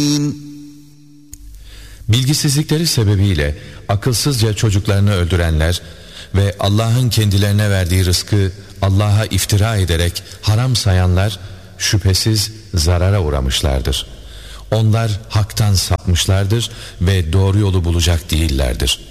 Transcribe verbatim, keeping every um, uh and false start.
Bilgisizlikleri sebebiyle akılsızca çocuklarını öldürenler ve Allah'ın kendilerine verdiği rızkı Allah'a iftira ederek haram sayanlar şüphesiz zarara uğramışlardır. Onlar haktan sapmışlardır ve doğru yolu bulacak değillerdir.